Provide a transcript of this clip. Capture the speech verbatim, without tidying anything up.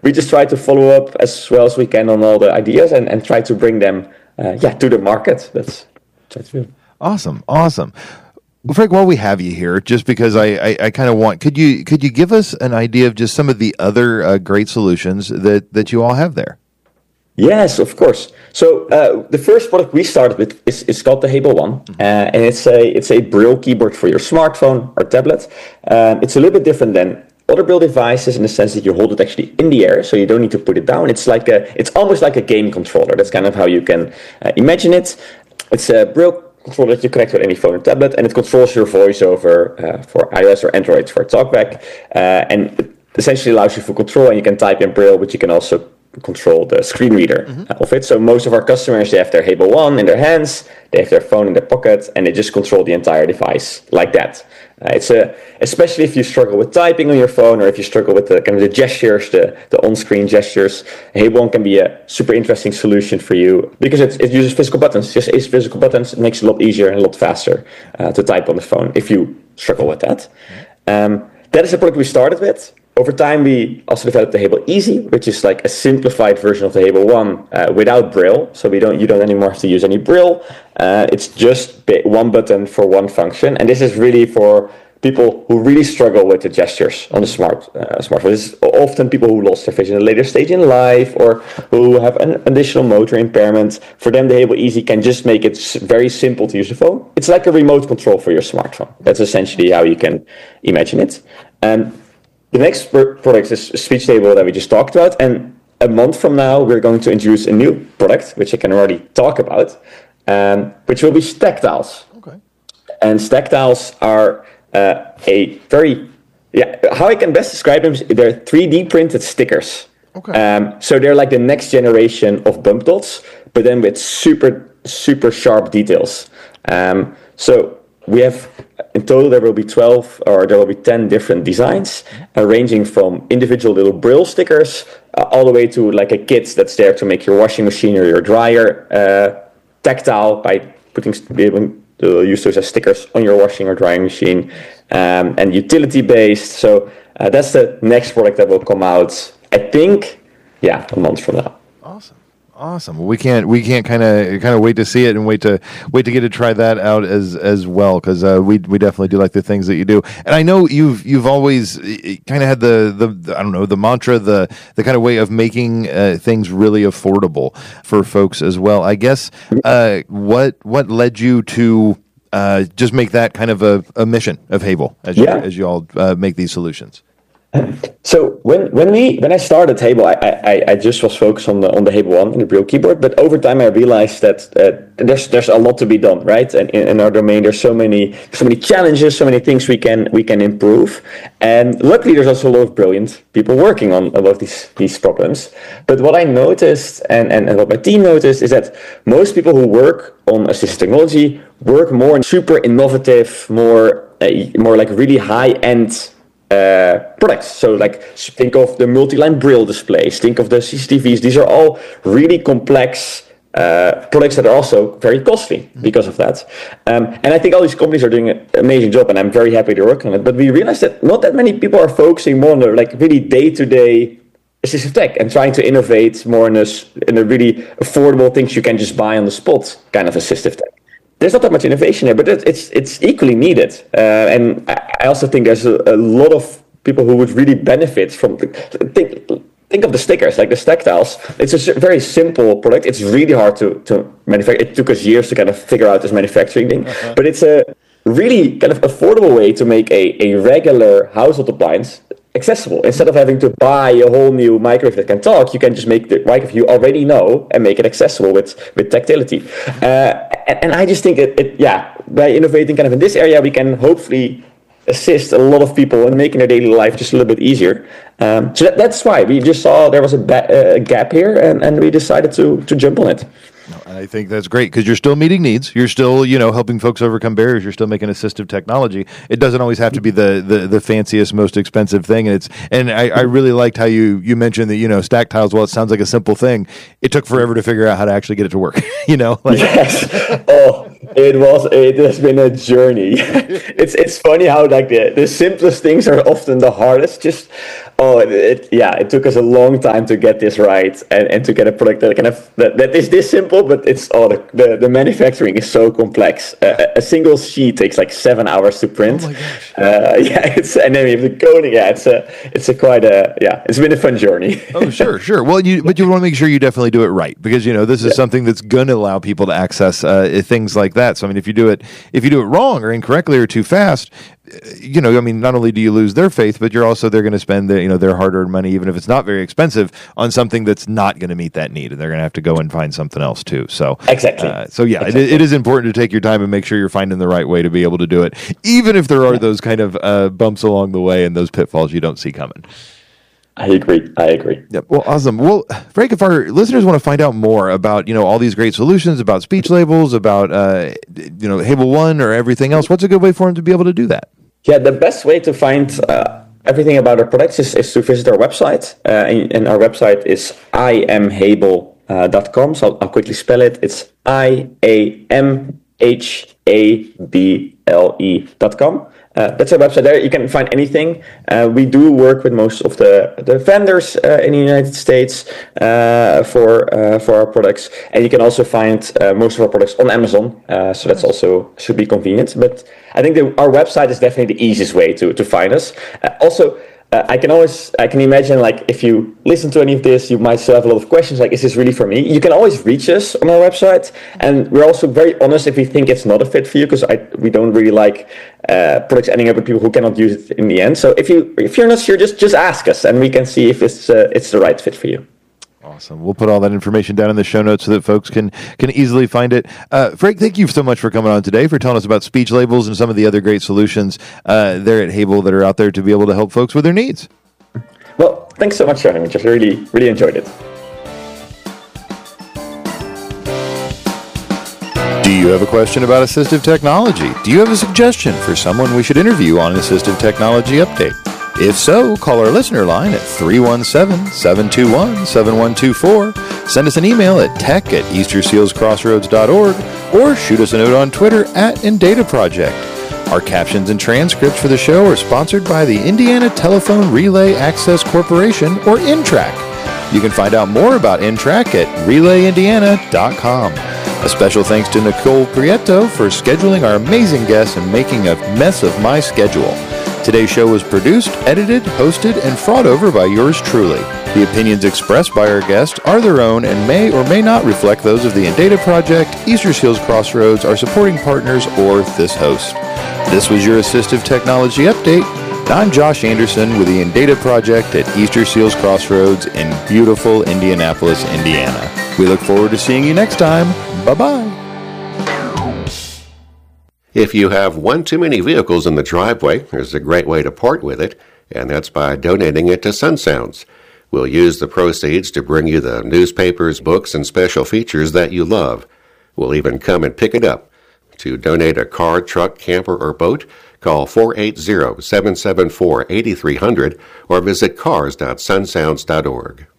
we just try to follow up as well as we can on all the ideas and, and try to bring them, uh, yeah, to the market. That's that's true. Awesome, awesome. Well, Frank, while we have you here, just because I, I, I kind of want, could you could you give us an idea of just some of the other uh, great solutions that, that you all have there? Yes, of course. So uh, the first product we started with is, is called the Hable One, uh, and it's a it's a Braille keyboard for your smartphone or tablet. Um, it's a little bit different than other Braille devices in the sense that you hold it actually in the air, so you don't need to put it down. It's like a it's almost like a game controller. That's kind of how you can uh, imagine it. It's a Braille controller that you connect with any phone or tablet, and it controls your voice over uh, for iOS or Android for TalkBack, uh, and it essentially allows you full control, and you can type in Braille, but you can also control the screen reader mm-hmm. of it. So most of our customers, they have their Hable One in their hands, they have their phone in their pocket, and they just control the entire device like that. Uh, it's a, especially if you struggle with typing on your phone, or if you struggle with the kind of the gestures, the, the on-screen gestures, Hable One can be a super interesting solution for you because it, it uses physical buttons. Just eight physical buttons. It makes it a lot easier and a lot faster uh, to type on the phone if you struggle with that. Um, that is a product we started with. Over time, we also developed the Hable Easy, which is like a simplified version of the Hable One uh, without Braille. So we don't, you don't anymore have to use any Braille. Uh, it's just one button for one function, and this is really for people who really struggle with the gestures on the smart uh, smartphone. This is often people who lost their vision at a later stage in life, or who have an additional motor impairment. For them, the Hable Easy can just make it very simple to use the phone. It's like a remote control for your smartphone. That's essentially how you can imagine it. Um, The next product is SpeechTable that we just talked about, and a month from now we're going to introduce a new product, which I can already talk about, um, which will be Stactiles. Okay. And Stactiles are uh, a very, yeah, how I can best describe them is they're three D printed stickers. Okay. Um, so they're like the next generation of bump dots, but then with super, super sharp details. Um, so we have, in total, there will be twelve, or there will be ten different designs, uh, ranging from individual little Braille stickers, uh, all the way to like a kit that's there to make your washing machine or your dryer uh, tactile by putting, be able to use those as stickers on your washing or drying machine, um, and utility-based. So uh, that's the next product that will come out, I think, yeah, a month from now. Awesome. Awesome. Well, we can't we can't kind of kind of wait to see it and wait to wait to get to try that out as as well, because uh, we we definitely do like the things that you do. And I know you've you've always kind of had the, the the I don't know the mantra the the kind of way of making uh, things really affordable for folks as well. I guess uh, what what led you to uh, just make that kind of a, a mission of Hable as you, yeah. as you all uh, make these solutions? So when when we when I started Hable, I, I I just was focused on the on the Hable One and the Braille keyboard. But over time, I realized that uh, there's there's a lot to be done, right? And in, in our domain, there's so many so many challenges, so many things we can we can improve. And luckily, there's also a lot of brilliant people working on a lot of these these problems. But what I noticed, and and, and what my team noticed, is that most people who work on assistive technology work more in super innovative, more uh, more like really high end. Uh, products. So like think of the multi-line Braille displays, think of the C C T Vs. These are all really complex uh, products that are also very costly because of that. Um, and I think all these companies are doing an amazing job, and I'm very happy they're working on it. But we realized that not that many people are focusing more on the like really day-to-day assistive tech and trying to innovate more in a, in a really affordable things you can just buy on the spot kind of assistive tech. There's not that much innovation there, but it's it's equally needed. Uh, and I also think there's a, a lot of people who would really benefit from. Think think of the stickers, like the Stactiles. It's a very simple product. It's really hard to to manufacture. It took us years to kind of figure out this manufacturing thing, uh-huh. But it's a really kind of affordable way to make a, a regular household appliance accessible. Instead of having to buy a whole new microwave that can talk, you can just make the microwave you already know and make it accessible with with tactility. Uh, and, and I just think it, it, yeah, by innovating kind of in this area, we can hopefully assist a lot of people in making their daily life just a little bit easier. Um, so that, that's why we just saw there was a, ba- a gap here, and, and we decided to to jump on it. I think that's great because you're still meeting needs. You're still, you know, helping folks overcome barriers. You're still making assistive technology. It doesn't always have to be the the, the fanciest, most expensive thing. And it's and I, I really liked how you you mentioned that, you know, Stactiles. Well, it sounds like a simple thing. It took forever to figure out how to actually get it to work. you know, like yes. Oh, it was. It has been a journey. it's it's funny how like the the simplest things are often the hardest. Just Oh, it, it, yeah, it took us a long time to get this right and, and to get a product that kind of that, that is this simple, but it's oh the the, the manufacturing is so complex. Uh, a single sheet takes like seven hours to print. Oh my gosh! Uh, yeah, it's and then we have the coding. Yeah, it's a it's a quite a yeah, it's been a fun journey. Oh sure, sure. Well, you but you want to make sure you definitely do it right because you know this is yeah. something that's going to allow people to access uh, things like that. So I mean, if you do it if you do it wrong or incorrectly or too fast, you know, I mean, not only do you lose their faith, but you're also they're going to spend the, you know their hard-earned money, even if it's not very expensive, on something that's not going to meet that need, and they're going to have to go and find something else too. So exactly. Uh, so yeah, exactly. It, it is important to take your time and make sure you're finding the right way to be able to do it, even if there are those kind of uh, bumps along the way and those pitfalls you don't see coming. I agree. I agree. Yep. Well, awesome. Well, Frank, if our listeners want to find out more about, you know, all these great solutions, about speech labels, about, uh, you know, Hable One or everything else, what's a good way for them to be able to do that? Yeah, the best way to find uh, everything about our products is, is to visit our website. Uh, and, and our website is i am hable dot com. So I'll, I'll quickly spell it. It's I A M H A B L E dot com. Uh, that's our website. There you can find anything. Uh, we do work with most of the, the vendors uh, in the United States uh, for uh, for our products, and you can also find uh, most of our products on Amazon. Uh, so that's also should be convenient. But I think the, our website is definitely the easiest way to to find us. Uh, also. Uh, I can always, I can imagine, like, if you listen to any of this, you might still have a lot of questions, like, is this really for me? You can always reach us on our website, and we're also very honest if we think it's not a fit for you, because I we don't really like uh, products ending up with people who cannot use it in the end. So if you if you're not sure, just just ask us, and we can see if it's uh, it's the right fit for you. Awesome. We'll put all that information down in the show notes so that folks can can easily find it. Uh, Frank, thank you so much for coming on today, for telling us about speech labels and some of the other great solutions uh, there at Hable that are out there to be able to help folks with their needs. Well, thanks so much for having me. Just really, really enjoyed it. Do you have a question about assistive technology? Do you have a suggestion for someone we should interview on an Assistive Technology Update? If so, call our listener line at three one seven, seven two one, seven one two four, send us an email at tech at easter seals crossroads dot org, or shoot us a note on Twitter at Indata Project. Our captions and transcripts for the show are sponsored by the Indiana Telephone Relay Access Corporation, or Intrac. You can find out more about Intrac at relay indiana dot com. A special thanks to Nicole Prieto for scheduling our amazing guests and making a mess of my schedule. Today's show was produced, edited, hosted, and fought over by yours truly. The opinions expressed by our guests are their own and may or may not reflect those of the Indata Project, Easter Seals Crossroads, our supporting partners, or this host. This was your Assistive Technology Update. I'm Josh Anderson with the Indata Project at Easter Seals Crossroads in beautiful Indianapolis, Indiana. We look forward to seeing you next time. Bye-bye. If you have one too many vehicles in the driveway, there's a great way to part with it, and that's by donating it to SunSounds. We'll use the proceeds to bring you the newspapers, books, and special features that you love. We'll even come and pick it up. To donate a car, truck, camper, or boat, call four eight zero, seven seven four, eight three zero zero or visit cars dot sunsounds dot org.